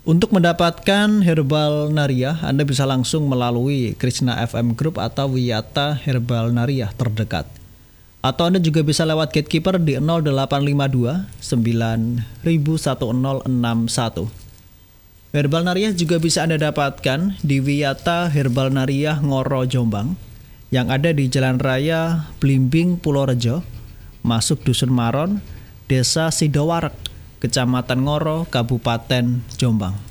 Untuk mendapatkan Herbal Nariah, Anda bisa langsung melalui Krishna FM Group atau Wiyata Herbal Nariah terdekat. Atau Anda juga bisa lewat gatekeeper di 0852 901061. Herbal Nariah juga bisa Anda dapatkan di Wiyata Herbal Nariah Ngoro Jombang yang ada di Jalan Raya Blimbing Purworejo, masuk Dusun Maron, Desa Sidowarek, Kecamatan Ngoro, Kabupaten Jombang.